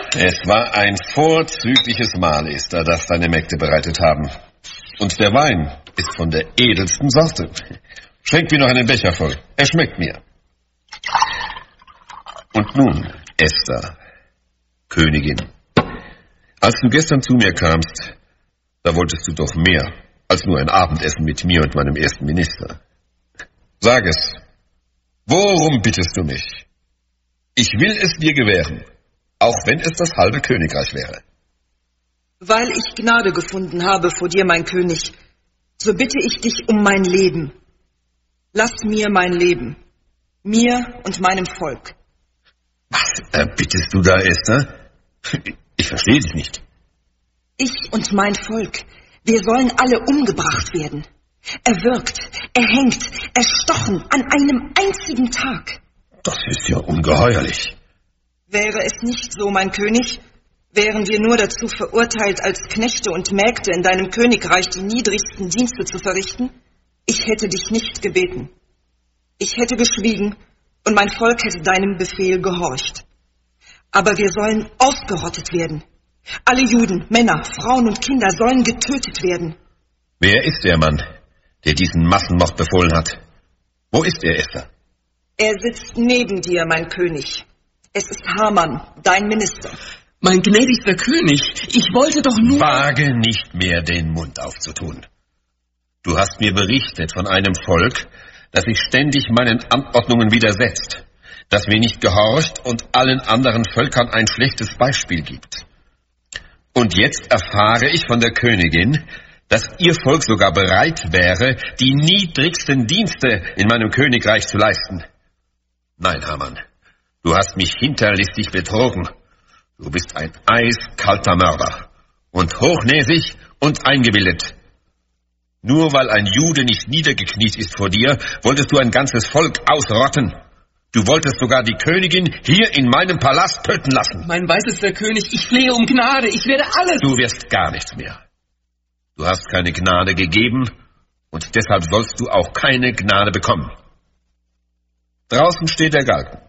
Es war ein vorzügliches Mahl, Esther, das deine Mägde bereitet haben. Und der Wein ist von der edelsten Sorte. Schenk mir noch einen Becher voll. Er schmeckt mir. Und nun, Esther, Königin, als du gestern zu mir kamst, da wolltest du doch mehr als nur ein Abendessen mit mir und meinem ersten Minister. Sag es, worum bittest du mich? Ich will es dir gewähren, auch wenn es das halbe Königreich wäre. Weil ich Gnade gefunden habe vor dir, mein König, so bitte ich dich um mein Leben. Lass mir mein Leben, mir und meinem Volk. Was bittest du da, Esther? Ich verstehe dich nicht. Ich und mein Volk, wir sollen alle umgebracht werden. Erwürgt, erhängt, erstochen an einem einzigen Tag. Das ist ja ungeheuerlich. Wäre es nicht so, mein König, wären wir nur dazu verurteilt, als Knechte und Mägde in deinem Königreich die niedrigsten Dienste zu verrichten? Ich hätte dich nicht gebeten. Ich hätte geschwiegen und mein Volk hätte deinem Befehl gehorcht. Aber wir sollen ausgerottet werden. Alle Juden, Männer, Frauen und Kinder sollen getötet werden. Wer ist der Mann, der diesen Massenmord befohlen hat? Wo ist er, Esther? Er sitzt neben dir, mein König. Es ist Haman, dein Minister. Mein gnädigster König, ich wollte doch nur... Wage nicht mehr, den Mund aufzutun. Du hast mir berichtet von einem Volk, das sich ständig meinen Anordnungen widersetzt, das mir nicht gehorcht und allen anderen Völkern ein schlechtes Beispiel gibt. Und jetzt erfahre ich von der Königin, dass ihr Volk sogar bereit wäre, die niedrigsten Dienste in meinem Königreich zu leisten. Nein, Haman, du hast mich hinterlistig betrogen. Du bist ein eiskalter Mörder und hochnäsig und eingebildet. Nur weil ein Jude nicht niedergekniet ist vor dir, wolltest du ein ganzes Volk ausrotten. Du wolltest sogar die Königin hier in meinem Palast töten lassen. Mein weißester König, ich flehe um Gnade, ich werde alles... Du wirst gar nichts mehr. Du hast keine Gnade gegeben und deshalb sollst du auch keine Gnade bekommen. Draußen steht der Galgen,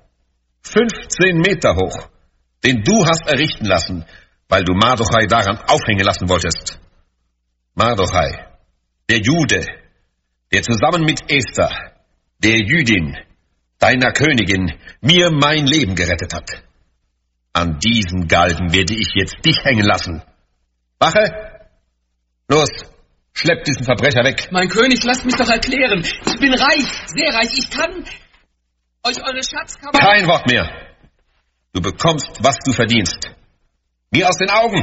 15 Meter hoch, den du hast errichten lassen, weil du Mardochai daran aufhängen lassen wolltest. Mardochai, der Jude, der zusammen mit Esther, der Jüdin, deiner Königin, mir mein Leben gerettet hat. An diesen Galgen werde ich jetzt dich hängen lassen. Wache! Los, schlepp diesen Verbrecher weg. Mein König, lasst mich doch erklären. Ich bin reich, sehr reich. Ich kann euch eure Schatzkammer... Kein Wort mehr. Du bekommst, was du verdienst. Mir aus den Augen.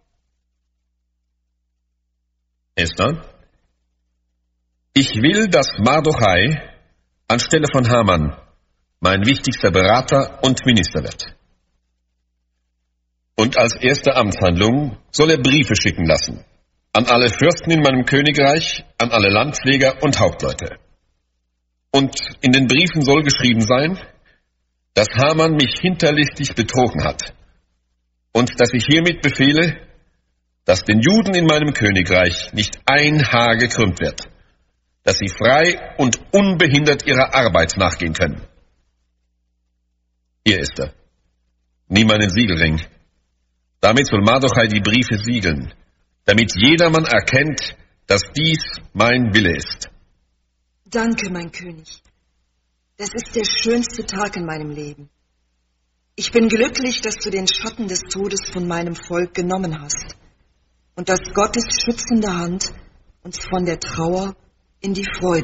Esther, ich will, dass Mardochai anstelle von Haman mein wichtigster Berater und Minister wird. Und als erste Amtshandlung soll er Briefe schicken lassen. An alle Fürsten in meinem Königreich, an alle Landpfleger und Hauptleute. Und in den Briefen soll geschrieben sein, dass Haman mich hinterlistig betrogen hat. Und dass ich hiermit befehle, dass den Juden in meinem Königreich nicht ein Haar gekrümmt wird. Dass sie frei und unbehindert ihrer Arbeit nachgehen können. Hier ist er. Nimm meinen Siegelring. Damit soll Mardochai die Briefe siegeln, damit jedermann erkennt, dass dies mein Wille ist. Danke, mein König. Das ist der schönste Tag in meinem Leben. Ich bin glücklich, dass du den Schatten des Todes von meinem Volk genommen hast und dass Gottes schützende Hand uns von der Trauer in die Freude